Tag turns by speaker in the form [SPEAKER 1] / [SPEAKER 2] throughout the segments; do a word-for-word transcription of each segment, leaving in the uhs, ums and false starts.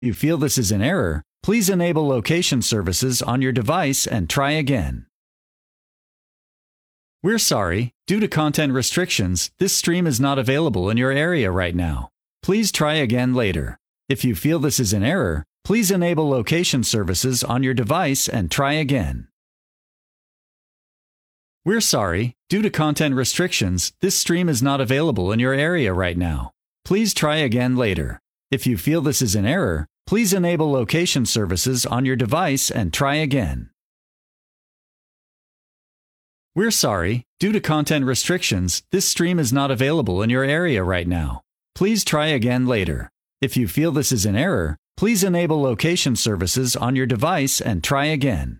[SPEAKER 1] you feel this is an error, please enable location services on your device and try again. We're sorry, due to content restrictions, this stream is not available in your area right now. Please try again later. If you feel this is an error, please enable location services on your device and try again. We're sorry, due to content restrictions, this stream is not available in your area right now. Please try again later. If you feel this is an error, please enable location services on your device and try again. We're sorry, due to content restrictions, this stream is not available in your area right now. Please try again later. If you feel this is an error, please enable location services on your device and try again.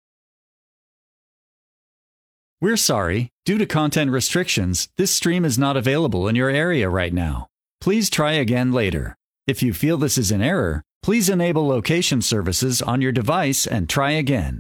[SPEAKER 1] We're sorry, due to content restrictions, this stream is not available in your area right now. Please try again later. If you feel this is an error, please enable location services on your device and try again.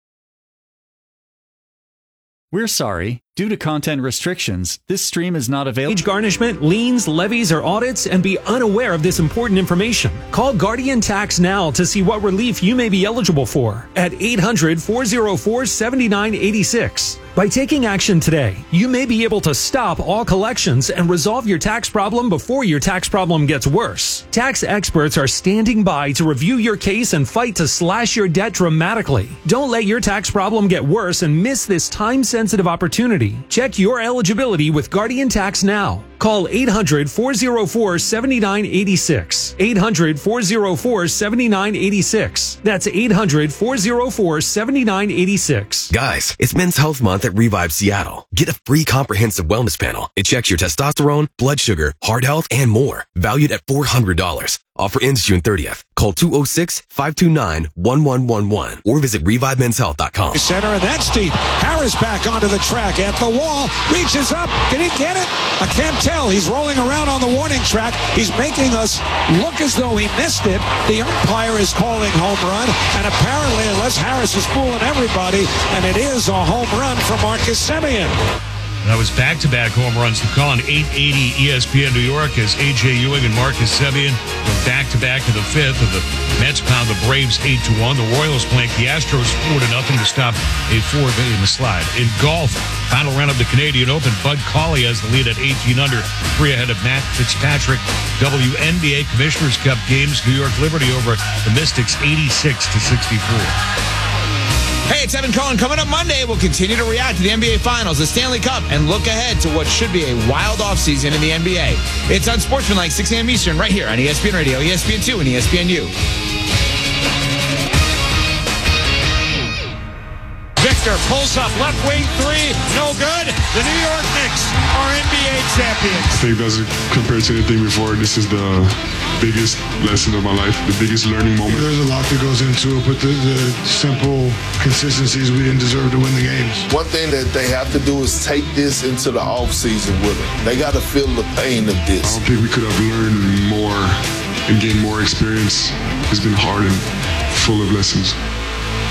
[SPEAKER 1] We're sorry, due to content restrictions, this stream is not available.
[SPEAKER 2] Age garnishment, liens, levies, or audits and be unaware of this important information. Call Guardian Tax now to see what relief you may be eligible for at eight hundred, four oh four, seven nine eight six. By taking action today, you may be able to stop all collections and resolve your tax problem before your tax problem gets worse. Tax experts are standing by to review your case and fight to slash your debt dramatically. Don't let your tax problem get worse and miss this time-sensitive opportunity. Check your eligibility with Guardian Tax now. Call eight hundred, four oh four, seven nine eight six. eight hundred, four oh four, seven nine eight six. That's eight hundred, four oh four, seven nine eight six.
[SPEAKER 3] Guys, it's Men's Health Month at Revive Seattle. Get a free comprehensive wellness panel. It checks your testosterone, blood sugar, heart health, and more. Valued at four hundred dollars. Offer ends June thirtieth. Call two oh six, five two nine, one one one one or visit revive men's health dot com.
[SPEAKER 4] Center, and that's deep. Harris back onto the track at the wall. Reaches up. Did he get it? I can't tell. He's rolling around on the warning track. He's making us look as though he missed it. The umpire is calling home run, and apparently, unless Harris is fooling everybody, and it is a home run for Marcus Semien.
[SPEAKER 5] That was back-to-back home runs. The call on eight eighty E S P N New York as A J Ewing and Marcus Semien go back-to-back to the fifth. And the Mets pound the Braves eight to one. The Royals blank the Astros four to nothing to stop a four-game slide. In golf, final round of the Canadian Open, Bud Cauley has the lead at eighteen under, three ahead of Matt Fitzpatrick. W N B A Commissioners Cup games, New York Liberty over the Mystics eighty-six to sixty-four.
[SPEAKER 6] Hey, it's Evan Cohen. Coming up Monday, we'll continue to react to the N B A Finals, the Stanley Cup, and look ahead to what should be a wild offseason in the N B A. It's Unsportsmanlike, six a.m. Eastern, right here on E S P N Radio, E S P N two, and E S P N U.
[SPEAKER 4] Victor pulls up left wing three, no good. The New York Knicks are N B A champions.
[SPEAKER 7] I think that's compared to anything before. This is the biggest lesson of my life, the biggest learning moment.
[SPEAKER 8] There's a lot that goes into it, but the, the simple consistencies, we didn't deserve to win the games.
[SPEAKER 9] One thing that they have to do is take this into the offseason with them. They got to feel the pain of this.
[SPEAKER 7] I don't think we could have learned more and gained more experience. It's been hard and full of lessons.